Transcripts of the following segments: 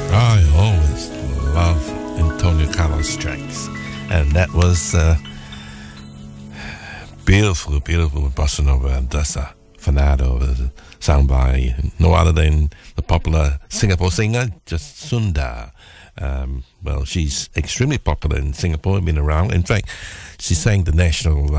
I always love Antonio Carlos tracks, and that was beautiful, beautiful bossa nova Dessa Fanado, sung by no other than the popular Singapore singer, just Sunda. Well, she's extremely popular in Singapore, been around. In fact, she sang the national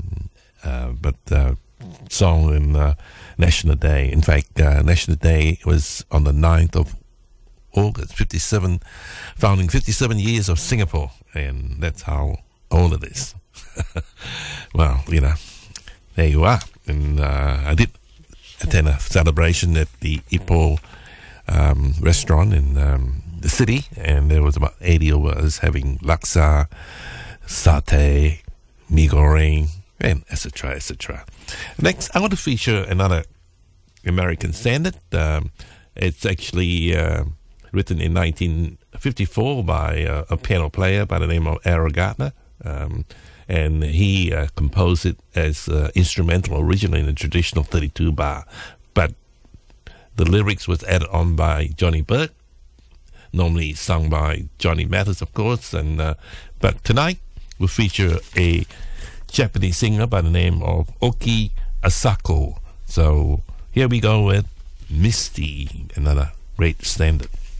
song in National Day. In fact, National Day was on the 9th of August, founding 57 years of Singapore, and that's how old it is. Well, you know, there you are. And I did attend a celebration at the Ipoh restaurant in the city, and there was about 80 of us having laksa, satay, mee goreng, and etc., etc. Next, I want to feature another American standard. It's actually written in 1954 by a piano player by the name of Errol Gardner, and he composed it as instrumental originally in the traditional 32 bar, but the lyrics was added on by Johnny Burke, normally sung by Johnny Mathis, of course, and but tonight we'll feature a Japanese singer by the name of Oki Asako. So here we go with Misty, another great standard.